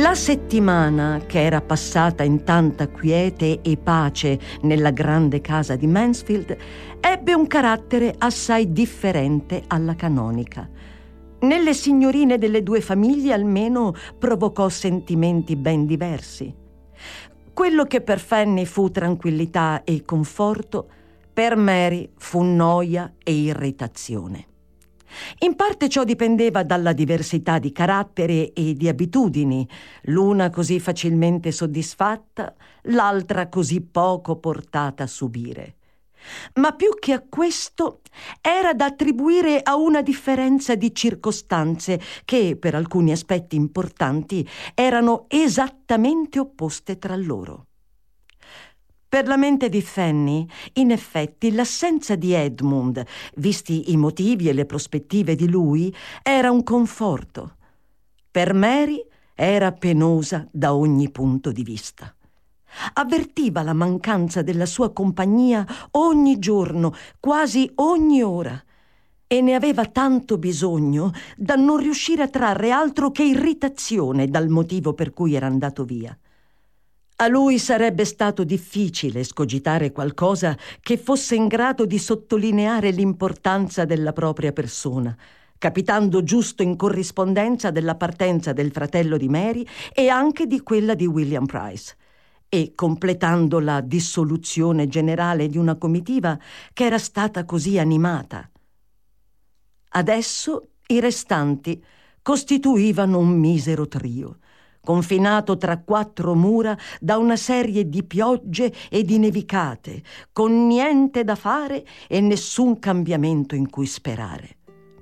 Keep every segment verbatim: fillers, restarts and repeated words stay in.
La settimana, che era passata in tanta quiete e pace nella grande casa di Mansfield, ebbe un carattere assai differente alla canonica. Nelle signorine delle due famiglie almeno provocò sentimenti ben diversi. Quello che per Fanny fu tranquillità e conforto, per Mary fu noia e irritazione. In parte ciò dipendeva dalla diversità di carattere e di abitudini, l'una così facilmente soddisfatta, l'altra così poco portata a subire. Ma più che a questo era da attribuire a una differenza di circostanze che, per alcuni aspetti importanti, erano esattamente opposte tra loro. Per la mente di Fanny, in effetti, l'assenza di Edmund, visti i motivi e le prospettive di lui, era un conforto. Per Mary era penosa da ogni punto di vista. Avvertiva la mancanza della sua compagnia ogni giorno, quasi ogni ora, e ne aveva tanto bisogno da non riuscire a trarre altro che irritazione dal motivo per cui era andato via. A lui sarebbe stato difficile escogitare qualcosa che fosse in grado di sottolineare l'importanza della propria persona, capitando giusto in corrispondenza della partenza del fratello di Mary e anche di quella di William Price, e completando la dissoluzione generale di una comitiva che era stata così animata. Adesso i restanti costituivano un misero trio, confinato tra quattro mura da una serie di piogge e di nevicate, con niente da fare e nessun cambiamento in cui sperare.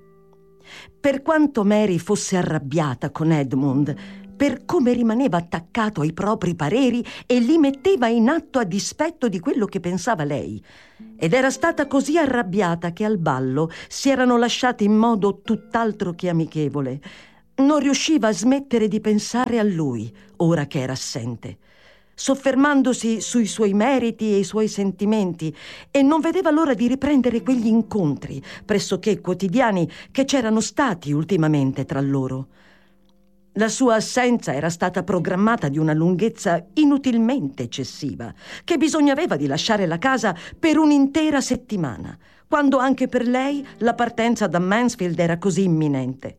Per quanto Mary fosse arrabbiata con Edmund per come rimaneva attaccato ai propri pareri e li metteva in atto a dispetto di quello che pensava lei, ed era stata così arrabbiata che al ballo si erano lasciati in modo tutt'altro che amichevole, non riusciva a smettere di pensare a lui, ora che era assente, soffermandosi sui suoi meriti e i suoi sentimenti, e non vedeva l'ora di riprendere quegli incontri, pressoché quotidiani, che c'erano stati ultimamente tra loro. La sua assenza era stata programmata di una lunghezza inutilmente eccessiva, che bisognaveva di lasciare la casa per un'intera settimana, quando anche per lei la partenza da Mansfield era così imminente.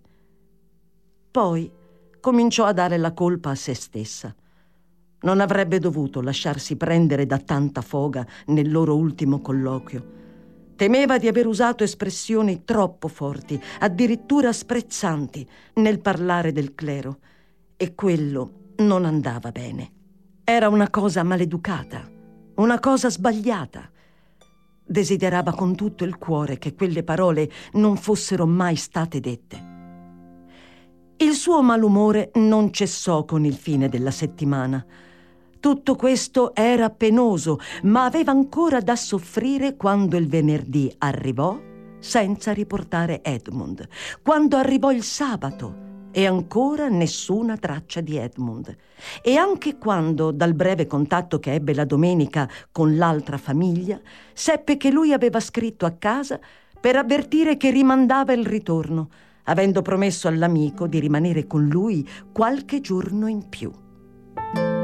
Poi cominciò a dare la colpa a se stessa. Non avrebbe dovuto lasciarsi prendere da tanta foga nel loro ultimo colloquio. Temeva di aver usato espressioni troppo forti, addirittura sprezzanti, nel parlare del clero, e quello non andava bene. Era una cosa maleducata, una cosa sbagliata. Desiderava con tutto il cuore che quelle parole non fossero mai state dette. Il suo malumore non cessò con il fine della settimana. Tutto questo era penoso, ma aveva ancora da soffrire quando il venerdì arrivò senza riportare Edmund, quando arrivò il sabato e ancora nessuna traccia di Edmund, e anche quando, dal breve contatto che ebbe la domenica con l'altra famiglia, seppe che lui aveva scritto a casa per avvertire che rimandava il ritorno, avendo promesso all'amico di rimanere con lui qualche giorno in più.